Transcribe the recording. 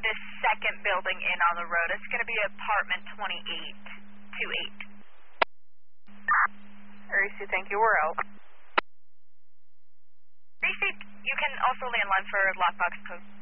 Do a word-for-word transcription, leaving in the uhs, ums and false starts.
the second building in on the road. It's going to be apartment twenty-eight twenty-eight. Gracie, thank you. We're out. Gracie, you can also landline for lockbox code.